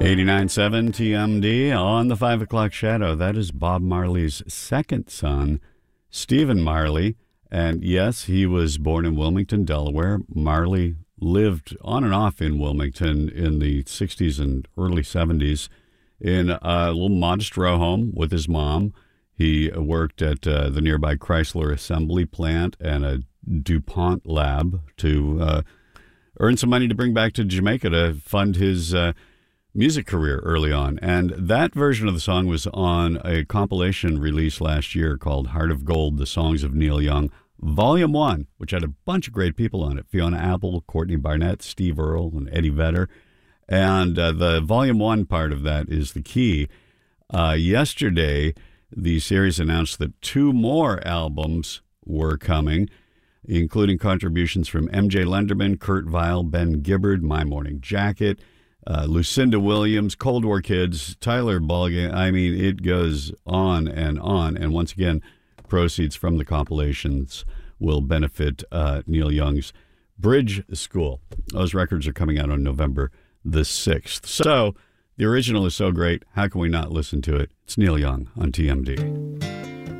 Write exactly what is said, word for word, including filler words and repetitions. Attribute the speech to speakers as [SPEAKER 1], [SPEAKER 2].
[SPEAKER 1] eighty-nine point seven T M D on the five o'clock shadow. That is Bob Marley's second son, Stephen Marley. And yes, he was born in Wilmington, Delaware. Marley lived on and off in Wilmington in the sixties and early seventies in a little modest row home with his mom. He worked at uh, the nearby Chrysler assembly plant and a DuPont lab to uh, earn some money to bring back to Jamaica to fund his uh, music career early on. And that version of the song was on a compilation released last year called Heart of Gold, The Songs of Neil Young, Volume one, which had a bunch of great people on it. Fiona Apple, Courtney Barnett, Steve Earle, and Eddie Vedder. And uh, the Volume one part of that is the key. Uh, yesterday, the series announced that two more albums were coming, including contributions from M J Lenderman, Kurt Vile, Ben Gibbard, My Morning Jacket, Uh, Lucinda Williams, Cold War Kids, Tyler Bulligan. I mean, it goes on and on. And once again, proceeds from the compilations will benefit uh, Neil Young's Bridge School. Those records are coming out on November the sixth. So the original is so great. How can we not listen to it? It's Neil Young on T M D.